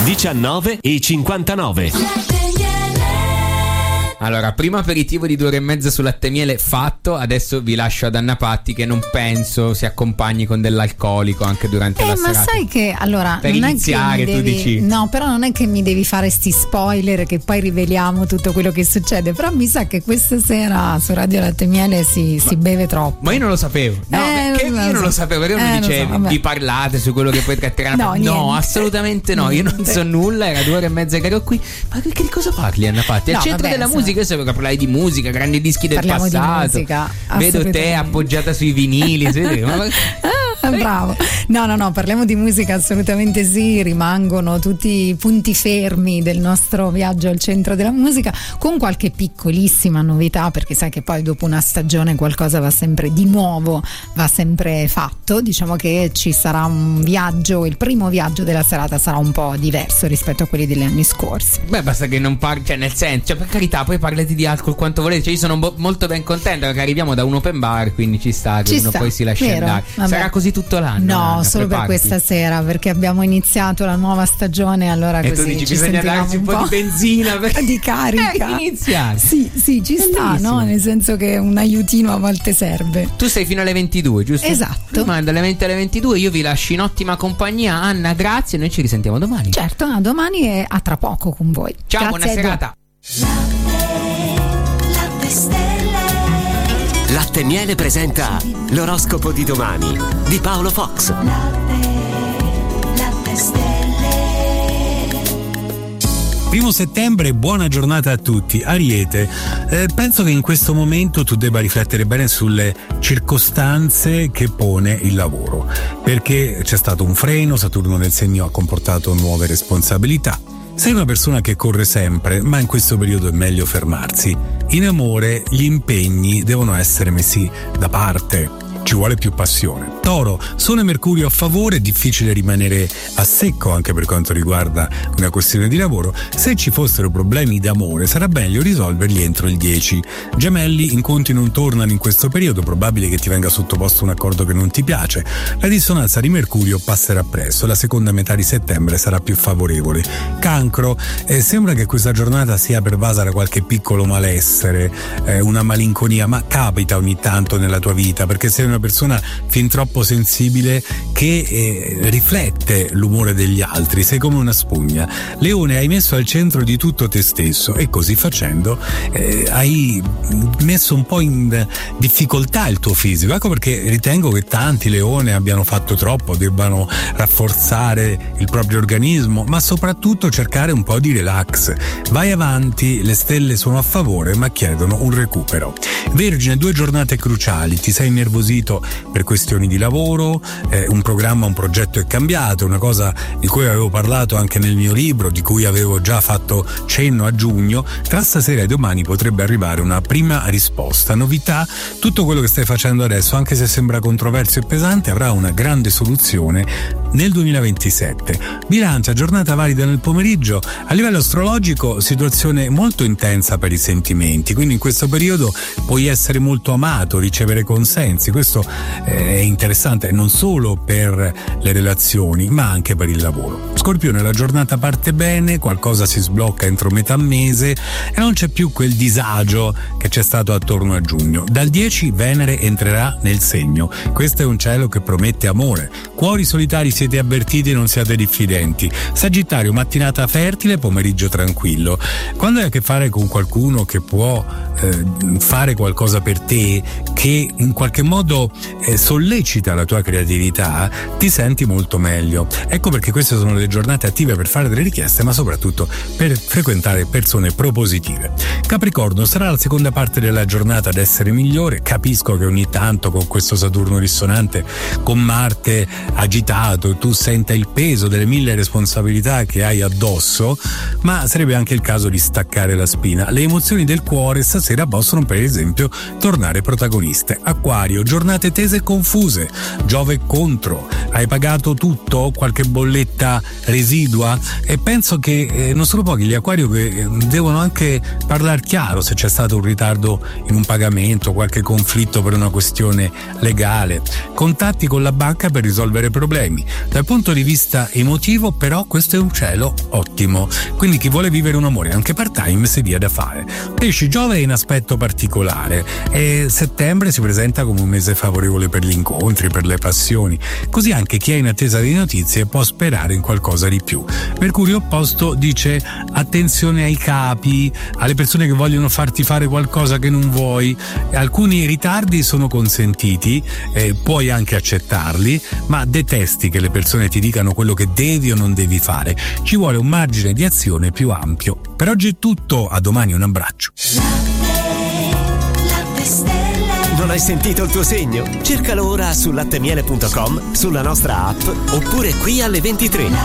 19:59. Allora, primo aperitivo di 2 ore e mezza sul latte e miele fatto. Adesso vi lascio ad Anna Patti, che non penso si accompagni con dell'alcolico anche durante la serata. Ma sai che allora per non iniziare è che mi devi, tu dici no, però non è che mi devi fare sti spoiler che poi riveliamo tutto quello che succede. Però mi sa che questa sera su Radio Latte e Miele si beve troppo. Ma io non lo sapevo. No, perché io non lo sapevo, perché mi dicevi vi parlate su quello che poi tratterà. No, assolutamente no. Io non so nulla, era 2 ore e mezza che ero qui. Ma di cosa parli, Anna Patti? Al centro della musica. Io sapevo che parlavi di musica, grandi dischi del Parliamo passato. Di musica, vedo te appoggiata sui vinili. Bravo. No, parliamo di musica, assolutamente sì. Rimangono tutti i punti fermi del nostro viaggio al centro della musica, con qualche piccolissima novità, perché sai che poi dopo una stagione qualcosa va sempre di nuovo, va sempre fatto. Diciamo che ci sarà un viaggio, il primo viaggio della serata sarà un po' diverso rispetto a quelli degli anni scorsi. Beh, basta che non parli, cioè nel senso, per carità, poi parlate di alcol quanto volete. Cioè, io sono molto ben contenta perché arriviamo da un open bar, quindi ci sta che uno poi si lascia andare. Vabbè. Sarà così tutto l'anno? No, solo per questa sera, perché abbiamo iniziato la nuova stagione, allora e così tu dici ci bisogna darsi un po' di benzina per... di carica. Iniziare. Sì, ci sta, no? Nel senso che un aiutino a volte serve. Tu sei fino alle 22, giusto? Esatto. Dalle 20 alle 22 io vi lascio in ottima compagnia. Anna, grazie, noi ci risentiamo domani. Certo, a domani e a tra poco con voi. Ciao, grazie, buona serata. Latte e Miele presenta l'oroscopo di domani di Paolo Fox. Latte Stelle. 1 settembre, buona giornata a tutti. Ariete, penso che in questo momento tu debba riflettere bene sulle circostanze che pone il lavoro, perché c'è stato un freno, Saturno nel segno ha comportato nuove responsabilità. Sei una persona che corre sempre, ma in questo periodo è meglio fermarsi. In amore gli impegni devono essere messi da parte. Ci vuole più passione. Toro, Sole e Mercurio a favore, è difficile rimanere a secco anche per quanto riguarda una questione di lavoro. Se ci fossero problemi d'amore sarà meglio risolverli entro il 10. Gemelli, incontri non tornano in questo periodo, probabile che ti venga sottoposto un accordo che non ti piace. La dissonanza di Mercurio passerà presto, la seconda metà di settembre sarà più favorevole. Cancro, sembra che questa giornata sia pervasa da qualche piccolo malessere, una malinconia, ma capita ogni tanto nella tua vita perché sei una persona fin troppo sensibile che riflette l'umore degli altri, sei come una spugna. Leone, hai messo al centro di tutto te stesso e così facendo hai messo un po' in difficoltà il tuo fisico. Ecco perché ritengo che tanti Leone abbiano fatto troppo, debbano rafforzare il proprio organismo, ma soprattutto cercare un po' di relax. Vai avanti, le stelle sono a favore ma chiedono un recupero. Vergine, 2 giornate cruciali, ti sei innervosito per questioni di lavoro, un programma, un progetto è cambiato, una cosa di cui avevo parlato anche nel mio libro, di cui avevo già fatto cenno a giugno. Tra stasera e domani potrebbe arrivare una prima risposta, novità. Tutto quello che stai facendo adesso, anche se sembra controverso e pesante, avrà una grande soluzione nel 2027. Bilancia, giornata valida nel pomeriggio. A livello astrologico, situazione molto intensa per i sentimenti, quindi in questo periodo puoi essere molto amato, ricevere consensi. Questo è interessante non solo per le relazioni ma anche per il lavoro. Scorpione, la giornata parte bene, qualcosa si sblocca entro metà mese e non c'è più quel disagio che c'è stato attorno a giugno. Dal 10 Venere entrerà nel segno, questo è un cielo che promette amore. Cuori solitari, siete avvertiti, non siate diffidenti. Sagittario, mattinata fertile, pomeriggio tranquillo. Quando hai a che fare con qualcuno che può fare qualcosa per te, che in qualche modo sollecita la tua creatività, ti senti molto meglio. Ecco perché queste sono le giornate attive per fare delle richieste, ma soprattutto per frequentare persone propositive. Capricorno, sarà la seconda parte della giornata ad essere migliore. Capisco che ogni tanto con questo Saturno dissonante, con Marte agitato, tu senta il peso delle 1000 responsabilità che hai addosso, ma sarebbe anche il caso di staccare la spina. Le emozioni del cuore stasera possono per esempio tornare protagoniste. Acquario, giornate tese e confuse, Giove contro, hai pagato tutto? Qualche bolletta residua, e penso che non sono pochi gli acquario che devono anche parlare chiaro se c'è stato un ritardo in un pagamento, qualche conflitto per una questione legale. Contatti con la banca per risolvere problemi. Dal punto di vista emotivo però questo è un cielo ottimo, quindi chi vuole vivere un amore anche part-time si dia da fare. Pesci, Giove è in aspetto particolare e settembre si presenta come un mese favorevole per gli incontri, per le passioni, così anche chi è in attesa di notizie può sperare in qualcosa di più. Mercurio opposto dice attenzione ai capi, alle persone che vogliono farti fare qualcosa che non vuoi. Alcuni ritardi sono consentiti, puoi anche accettarli, ma detesti che le persone ti dicano quello che devi o non devi fare. Ci vuole un margine di azione più ampio. Per oggi è tutto, a domani, un abbraccio. Non hai sentito il tuo segno? Cercalo ora su lattemiele.com, sulla nostra app oppure qui alle 23.